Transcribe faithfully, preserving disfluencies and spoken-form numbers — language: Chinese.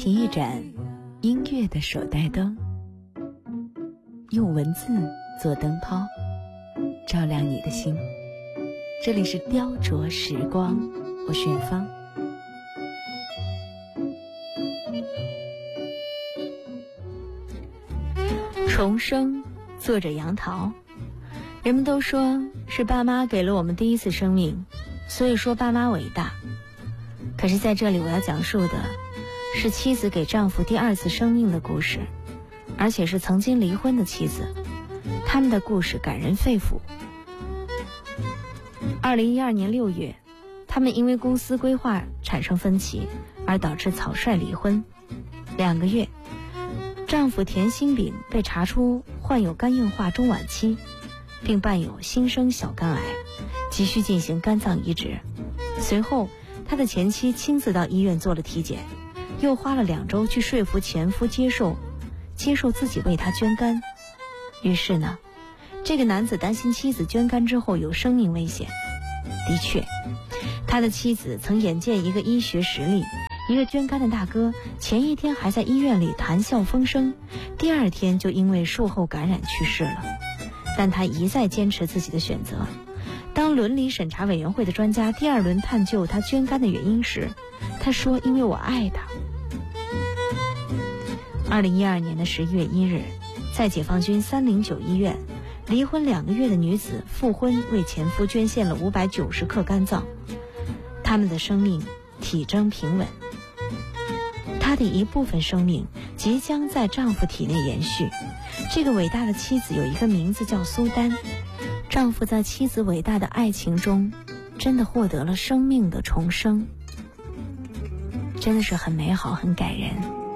提一盏音乐的手带灯，用文字做灯泡，照亮你的心。这里是雕琢时光，我是远方。重生，作者杨桃。人们都说是爸妈给了我们第一次生命，所以说爸妈伟大。可是在这里我要讲述的是妻子给丈夫第二次生命的故事，而且是曾经离婚的妻子，他们的故事感人肺腑。二零一二年六月，他们因为公司规划产生分歧，而导致草率离婚。两个月，丈夫田新炳被查出患有肝硬化中晚期，并伴有新生小肝癌，急需进行肝脏移植。随后他的前妻亲自到医院做了体检，又花了两周去说服前夫接受接受自己为他捐肝。于是呢，这个男子担心妻子捐肝之后有生命危险。的确，他的妻子曾眼见一个医学实力，一个捐肝的大哥，前一天还在医院里谈笑风生，第二天就因为术后感染去世了。但他一再坚持自己的选择。当伦理审查委员会的专家第二轮探究他捐肝的原因时，他说：“因为我爱他。”二零一二年的十一月一日，在解放军三零九医院，离婚两个月的女子复婚，为前夫捐献了五百九十克肝脏。他们的生命体征平稳，她的一部分生命即将在丈夫体内延续。这个伟大的妻子有一个名字叫苏丹。丈夫在妻子伟大的爱情中，真的获得了生命的重生，真的是很美好，很感人。